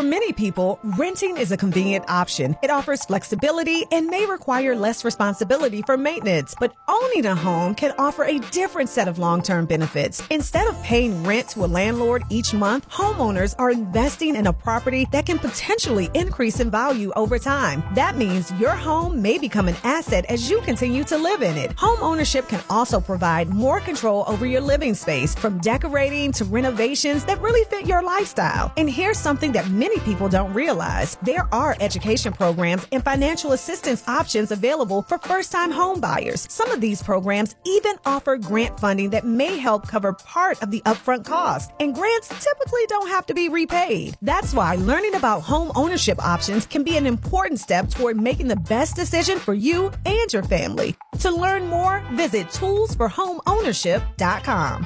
many people, renting is a convenient option. It offers flexibility and may require less responsibility for maintenance. But owning a home can offer a different set of long-term benefits. Instead of paying rent to a landlord each month, homeowners are investing in a property that can potentially increase in value over time. That means your home may become an asset as you continue to live in it. Home ownership can also provide more control over your living space, from decorating to renovations that really fit your lifestyle. And here's something that many people don't realize. There are education programs and financial assistance options available for first-time home buyers. Some of these programs even offer grant funding that may help cover part of the upfront cost. And grants typically don't have to be repaid. That's why learning about home ownership options can be an important step toward making the best decision for you and your family. To learn more, visit toolsforhomeownership.com.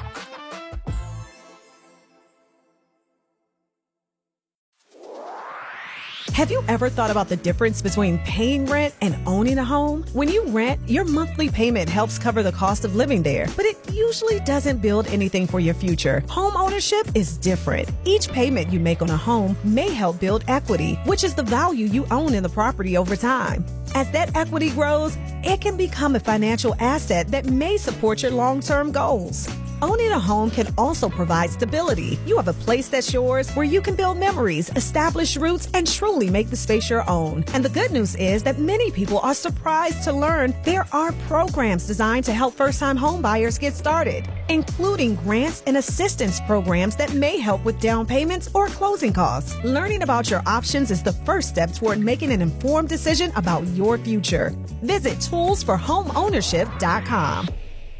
Have you ever thought about the difference between paying rent and owning a home? When you rent, your monthly payment helps cover the cost of living there, but it usually doesn't build anything for your future. Home ownership is different. Each payment you make on a home may help build equity, which is the value you own in the property over time. As that equity grows, it can become a financial asset that may support your long-term goals. Owning a home can also provide stability. You have a place that's yours where you can build memories, establish roots, and truly make the space your own. And the good news is that many people are surprised to learn there are programs designed to help first-time home buyers get started, including grants and assistance programs that may help with down payments or closing costs. Learning about your options is the first step toward making an informed decision about your future. Visit toolsforhomeownership.com.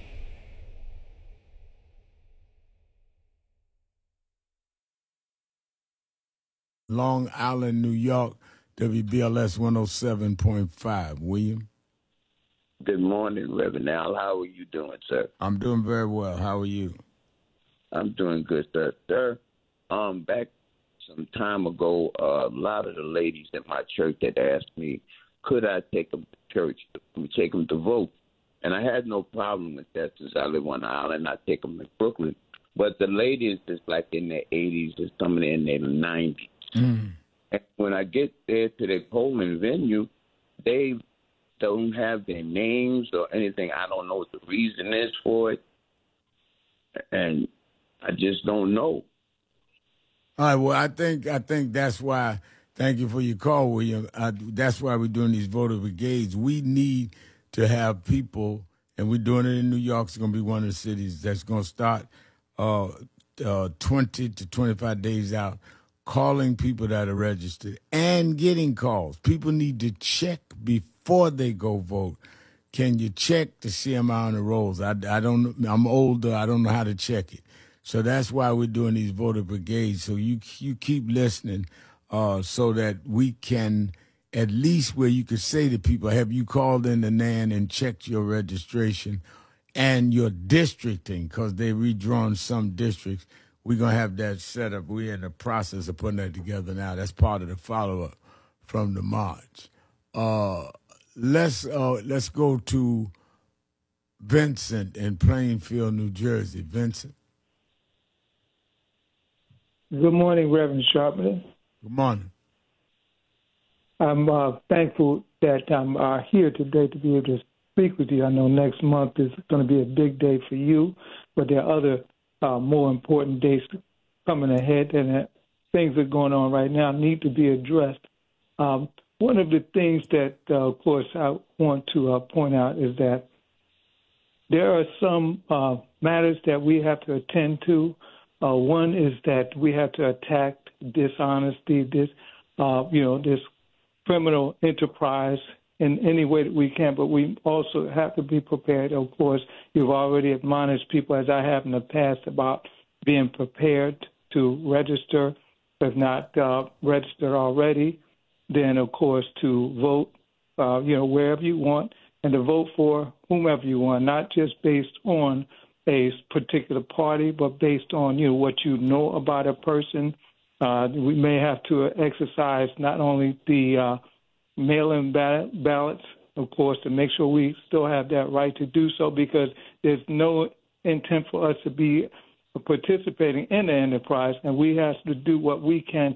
Long Island, New York, WBLS 107.5. William? Good morning, Reverend Al. How are you doing, sir? I'm doing very well. How are you? I'm doing good, sir. Sir, back some time ago, a lot of the ladies at my church had asked me, could I take them to church, take them to vote? And I had no problem with that since I live on the island. I take them to Brooklyn. But the ladies is like in their 80s and some of them in their 90s. And when I get there to their polling venue, they don't have their names or anything. I don't know what the reason is for it. And I just don't know. All right, well, I think that's why, thank you for your call, William. That's why we're doing these voter brigades. We need to have people, and we're doing it in New York. It's going to be one of the cities that's going to start 20 to 25 days out, calling people that are registered and getting calls. People need to check before they go vote. Can you check to see am I on the rolls? I don't. I'm older. I don't know how to check it. So that's why we're doing these voter brigades. So you keep listening, so that we can at least where you could say to people, have you called in the NAN and checked your registration and your districting, because they're redrawing some districts. We're going to have that set up. We're in the process of putting that together now. That's part of the follow-up from the march. Let's go to Vincent in Plainfield, New Jersey. Vincent. Good morning, Reverend Sharpton. Good morning. I'm thankful that I'm here today to be able to speak with you. I know next month is going to be a big day for you, but there are other more important days coming ahead, and things that are going on right now need to be addressed. One of the things that, of course, I want to point out is that there are some matters that we have to attend to. One is that we have to attack dishonesty, this criminal enterprise in any way that we can, but we also have to be prepared. Of course, you've already admonished people, as I have in the past, about being prepared to register, if not registered already, then, of course, to vote, wherever you want, and to vote for whomever you want, not just based on a particular party, but based on, what you know about a person. We may have to exercise not only the mail-in ballots, of course, to make sure we still have that right to do so, because there's no intent for us to be participating in the enterprise, and we have to do what we can